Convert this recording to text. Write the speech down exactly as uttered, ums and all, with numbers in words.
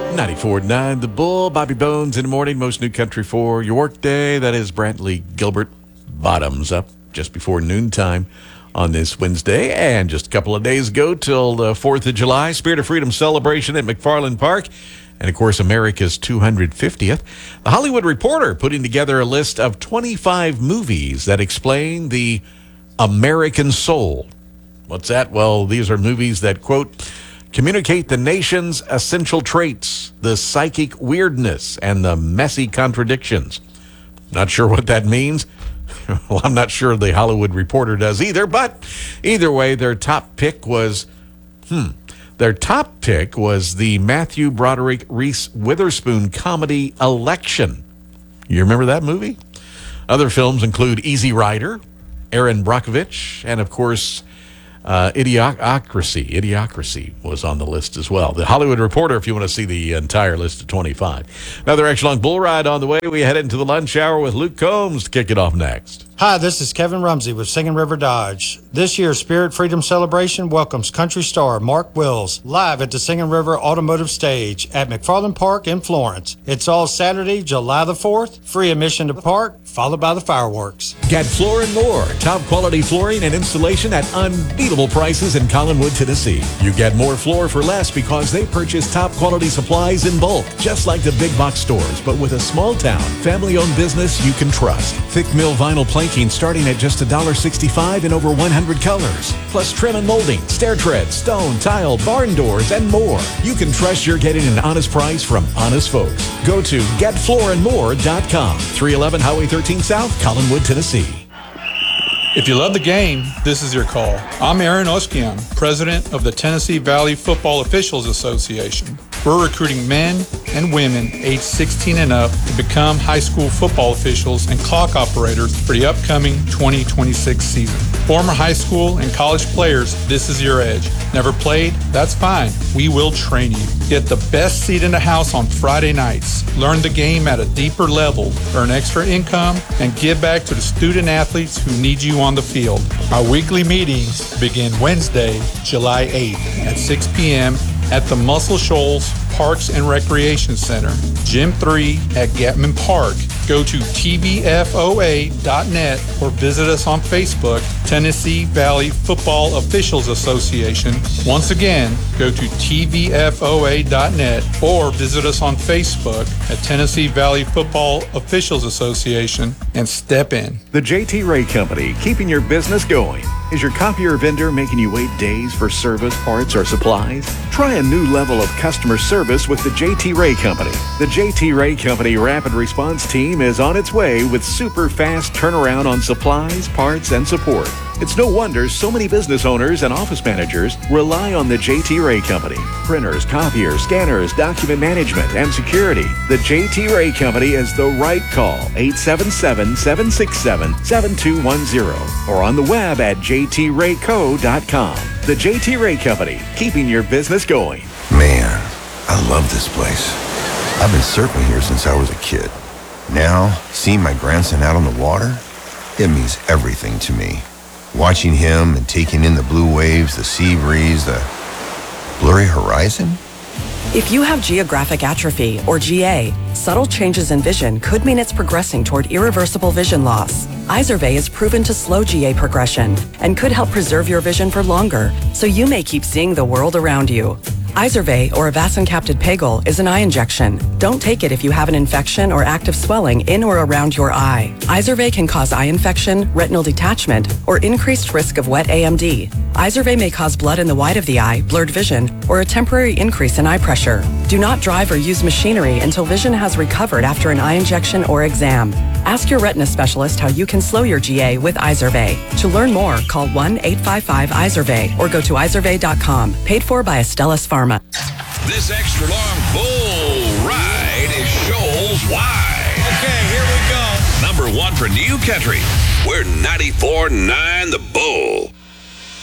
ninety-four point nine The Bull, Bobby Bones in the morning, most new country for your work day. That is Brantley Gilbert, bottoms up just before noontime on this Wednesday. And just a couple of days ago till the fourth of July, Spirit of Freedom celebration at McFarland Park. And, of course, America's two hundred fiftieth. The Hollywood Reporter putting together a list of twenty-five movies that explain the American soul. What's that? Well, these are movies that, quote, communicate the nation's essential traits, the psychic weirdness, and the messy contradictions. Not sure what that means. Well, I'm not sure the Hollywood Reporter does either, but either way, their top pick was, hmm, their top pick was the Matthew Broderick Reese Witherspoon comedy Election. You remember that movie? Other films include Easy Rider, Erin Brockovich, and, of course, Uh, Idiocracy. Idiocracy was on the list as well. The Hollywood Reporter, if you want to see the entire list of twenty-five. Another extra long bull ride on the way. We head into the lunch hour with Luke Combs to kick it off next. Hi, this is Kevin Rumsey with Singing River Dodge. This year's Spirit Freedom Celebration welcomes country star Mark Wills live at the Singing River Automotive Stage at McFarland Park in Florence. It's all Saturday, July the fourth. Free admission to park, followed by the fireworks. Get Floor and More. Top quality flooring and installation at unbeatable prices in Collinwood, Tennessee. You get more floor for less because they purchase top quality supplies in bulk, just like the big box stores, but with a small town, family-owned business you can trust. Thick mill vinyl planking starting at just one dollar sixty-five in over one hundred colors. Plus trim and molding, stair treads, stone, tile, barn doors, and more. You can trust you're getting an honest price from honest folks. Go to get floor and more dot com. three eleven Highway thirteen South, Collinwood, Tennessee. If you love the game, this is your call. I'm Aaron Oskian, president of the Tennessee Valley Football Officials Association. We're recruiting men and women aged sixteen and up to become high school football officials and clock operators for the upcoming twenty twenty-six season. Former high school and college players, this is your edge. Never played? That's fine. We will train you. Get the best seat in the house on Friday nights. Learn the game at a deeper level. Earn extra income and give back to the student athletes who need you on the field. Our weekly meetings begin Wednesday, July eighth at six p.m. at the Muscle Shoals Parks and Recreation Center, Gym three at Gatman Park. Go to T V F O A dot net or visit us on Facebook, Tennessee Valley Football Officials Association. Once again, go to T V F O A dot net or visit us on Facebook at Tennessee Valley Football Officials Association and step in. The J T Ray Company, keeping your business going. Is your copier vendor making you wait days for service, parts, or supplies? Try a new level of customer service with the J T Ray Company. The J T Ray Company Rapid Response Team is on its way with super fast turnaround on supplies, parts, and support. It's no wonder so many business owners and office managers rely on the J T Ray Company. Printers, copiers, scanners, document management, and security. The J T Ray Company is the right call. eight seven seven, seven six seven, seven two one zero or on the web at j t ray co dot com. The J T Ray Company, keeping your business going. Man, I love this place. I've been surfing here since I was a kid. Now, seeing my grandson out on the water, it means everything to me. Watching him and taking in the blue waves, the sea breeze, the blurry horizon. If you have geographic atrophy, or G A, subtle changes in vision could mean it's progressing toward irreversible vision loss. Izervay is proven to slow G A progression and could help preserve your vision for longer, so you may keep seeing the world around you. Izervay, or avacincaptad pegol, is an eye injection. Don't take it if you have an infection or active swelling in or around your eye. Izervay can cause eye infection, retinal detachment, or increased risk of wet A M D. Izervay may cause blood in the white of the eye, blurred vision, or a temporary increase in eye pressure. Do not drive or use machinery until vision has recovered after an eye injection or exam. Ask your retina specialist how you can slow your G A with Izervay. To learn more, call one eight five five Izervay or go to izervay dot com. Paid for by Astellas Pharma. This extra long bull ride is Shoals wide. Okay, here we go. Number one for New Country. We're ninety-four point nine The Bull.